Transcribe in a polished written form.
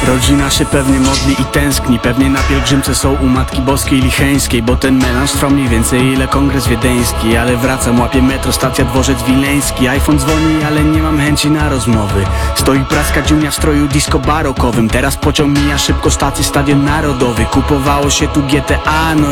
Rodzina się pewnie modli i tęskni, pewnie na pielgrzymce są u Matki Boskiej Licheńskiej, bo ten melanż trwa mniej więcej ile kongres wiedeński. Ale wracam, łapię metro, stacja dworzec wileński. iPhone dzwoni, ale nie mam chęci na rozmowy. Stoi praska dziunia w stroju disco barokowym. Teraz pociąg mija szybko stację, Stadion Narodowy. Kupowało się tu GTA, no